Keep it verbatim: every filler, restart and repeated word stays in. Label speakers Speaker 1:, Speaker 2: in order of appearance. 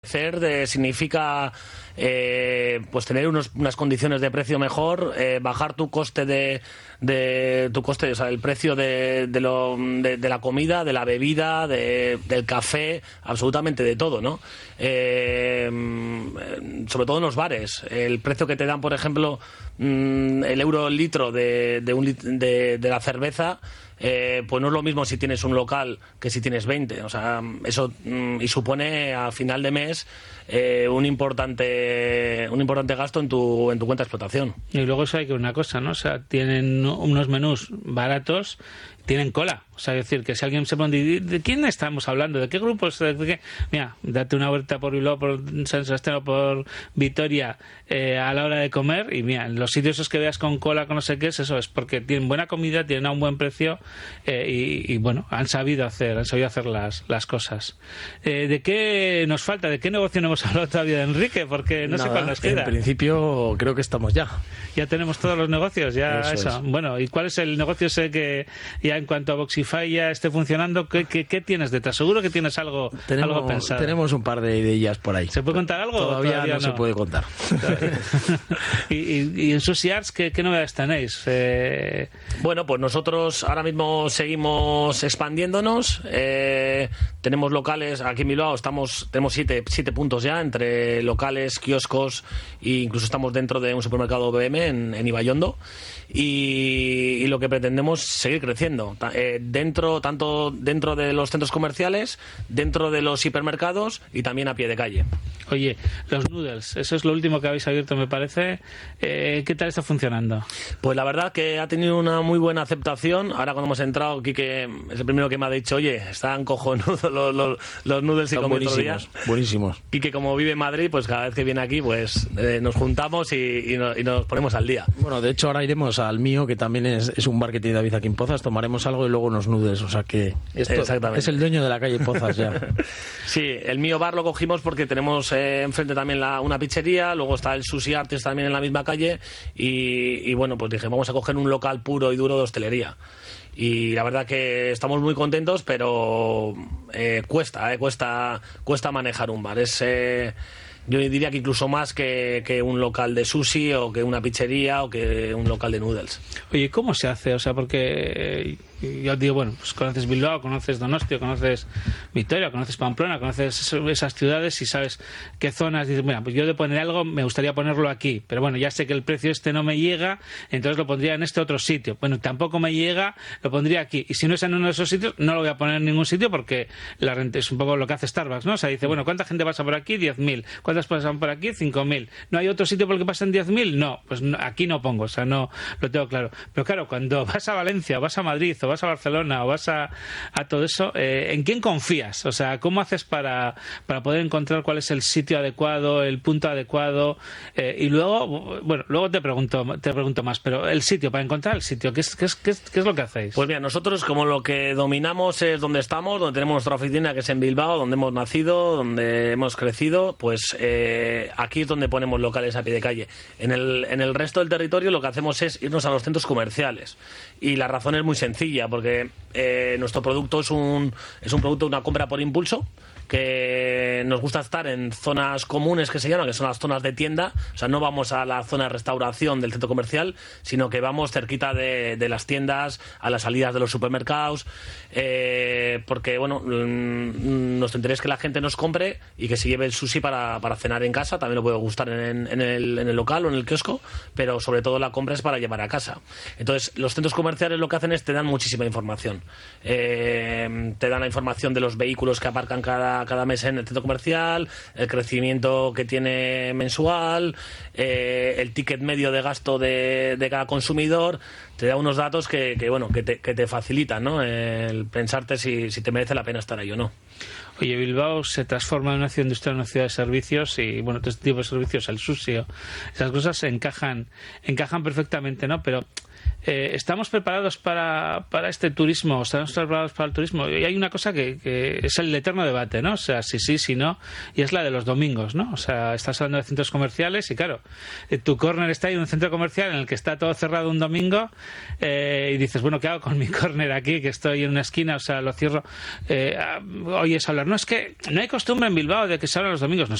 Speaker 1: Crecer de, significa eh, pues tener unos, unas condiciones de precio mejor, eh, bajar tu coste de, de tu coste, o sea, el precio de, de, lo, de, de la comida, de la bebida, de, del café, absolutamente de todo, ¿no? Eh, sobre todo en los bares, el precio que te dan, por ejemplo, el euro el litro de, de, un, de, de la cerveza. Eh, pues no es lo mismo si tienes un local que si tienes veinte, o sea, eso y supone a final de mes eh, un importante un importante gasto en tu en tu cuenta de explotación.
Speaker 2: Y luego eso hay que una cosa, ¿no? O sea, tienen unos menús baratos, tienen cola. O sea, es decir, que si alguien se pone, ¿de quién estamos hablando? ¿De qué grupos? ¿De qué? Mira, date una vuelta por Bilbao, por San Sebastián o por Vitoria eh, a la hora de comer y mira, los sitios esos que veas con cola, con no sé qué es, eso es porque tienen buena comida, tienen a un buen precio eh, y, y bueno, han sabido hacer, han sabido hacer las, las cosas. Eh, ¿De qué nos falta? ¿De qué negocio no hemos hablado todavía de Enrique? Porque no Nada, sé cuál nos queda.
Speaker 3: En principio creo que estamos ya.
Speaker 2: Ya tenemos todos los negocios, ya eso.
Speaker 3: eso.
Speaker 2: Es. Bueno, ¿y cuál es el negocio ese que ya en cuanto a Boxify ya esté funcionando? ¿Qué, qué, qué tienes detrás? Seguro que tienes algo,
Speaker 3: tenemos,
Speaker 2: algo pensado.
Speaker 3: Tenemos un par de ideas por ahí.
Speaker 2: ¿Se puede contar algo?
Speaker 3: Todavía, todavía no, no se puede contar.
Speaker 2: ¿Y, y, y en Sushi Arts qué, qué novedades tenéis? Eh...
Speaker 1: Bueno, pues nosotros ahora mismo seguimos expandiéndonos. Eh, tenemos locales aquí en Bilbao, estamos tenemos siete, siete puntos ya entre locales, kioscos e incluso estamos dentro de un supermercado B M en, en Ibaiondo. Y, y lo que pretendemos es seguir creciendo eh, dentro tanto dentro de los centros comerciales, dentro de los hipermercados y también a pie de calle.
Speaker 2: Oye, los noodles, eso es lo último que habéis abierto, me parece. Eh, ¿Qué tal está funcionando?
Speaker 1: Pues la verdad que ha tenido una muy buena aceptación. Ahora cuando hemos entrado, Quique es el primero que me ha dicho, oye, están cojonudos los, los, los noodles y comí otro día.
Speaker 3: Buenísimos.
Speaker 1: Quique, como vive en Madrid, pues cada vez que viene aquí, pues eh, nos juntamos y, y, nos, y nos ponemos al día.
Speaker 3: Bueno, de hecho ahora iremos al mío, que también es, es un bar que tiene David aquí en Pozas, tomaremos algo y luego unos noodles, o sea que esto
Speaker 1: Exactamente.
Speaker 3: Es el dueño de la calle Pozas ya.
Speaker 1: Sí, el mío bar lo cogimos porque tenemos eh, enfrente también la, una pizzería, luego está el Sushi Arts también en la misma calle y, y bueno, pues dije, vamos a coger un local puro y duro de hostelería. Y la verdad que estamos muy contentos, pero eh, cuesta, eh, cuesta, cuesta manejar un bar. Es... Eh, Yo diría que incluso más que, que un local de sushi o que una pizzería o que un local de noodles.
Speaker 2: Oye, ¿cómo se hace? O sea, porque eh, yo digo, bueno, pues conoces Bilbao, conoces Donostia, conoces Vitoria, conoces Pamplona, conoces esas ciudades y sabes qué zonas. Dices, mira, pues yo de poner algo me gustaría ponerlo aquí, pero bueno, ya sé que el precio este no me llega, entonces lo pondría en este otro sitio. Bueno, tampoco me llega, lo pondría aquí. Y si no es en uno de esos sitios, no lo voy a poner en ningún sitio porque la renta es un poco lo que hace Starbucks, ¿no? O sea, dice, bueno, ¿cuánta gente pasa por aquí? diez mil. ¿Cuántas pasan por aquí? cinco mil. ¿No hay otro sitio por el que pasan diez mil? No, pues no, aquí no pongo, o sea, no lo tengo claro. Pero claro, cuando vas a Valencia, o vas a Madrid, o vas a Barcelona, o vas a, a todo eso, eh, ¿en quién confías? O sea, ¿cómo haces para, para poder encontrar cuál es el sitio adecuado, el punto adecuado? Eh, y luego, bueno, luego te pregunto, te pregunto más, pero el sitio, para encontrar el sitio, ¿qué es, qué es, qué es, qué es lo que hacéis?
Speaker 1: Pues mira, nosotros como lo que dominamos es donde estamos, donde tenemos nuestra oficina, que es en Bilbao, donde hemos nacido, donde hemos crecido, pues eh, aquí es donde ponemos locales a pie de calle. En el, en el resto del territorio lo que hacemos es irnos a los centros comerciales. Y la razón es muy sencilla, porque eh, nuestro producto es un, es un producto de una compra por impulso, que nos gusta estar en zonas comunes que se llaman, que son las zonas de tienda. O sea, no vamos a la zona de restauración del centro comercial, sino que vamos cerquita de, de las tiendas, a las salidas de los supermercados, eh, porque, bueno, nuestro interés es que la gente nos compre y que se lleve el sushi para, para cenar en casa. También lo puede gustar en, en, el, en el local o en el kiosco, pero sobre todo la compra es para llevar a casa. Entonces, los centros comerciales lo que hacen es te dan muchísima información. Eh, te dan la información de los vehículos que aparcan cada cada mes en el centro comercial, el crecimiento que tiene mensual, eh, el ticket medio de gasto de, de cada consumidor. Te da unos datos que, que bueno, que te, que te facilitan, ¿no? El pensarte si, si te merece la pena estar ahí o no.
Speaker 2: Oye, Bilbao se transforma en una ciudad industrial, en una ciudad de servicios y, bueno, este tipo de servicios, el sushi, esas cosas encajan, encajan perfectamente, ¿no? Pero Eh, ¿estamos preparados para, para este turismo? ¿Estamos preparados para el turismo? Y hay una cosa que, que es el eterno debate, ¿no? O sea, si sí, si no, y es la de los domingos, ¿no? O sea, estás hablando de centros comerciales y, claro, eh, tu corner está ahí en un centro comercial en el que está todo cerrado un domingo eh, y dices, bueno, ¿qué hago con mi corner aquí? Que estoy en una esquina, o sea, lo cierro. Eh, hoy oyes hablar, no, es que no hay costumbre en Bilbao de que se hablan los domingos. No,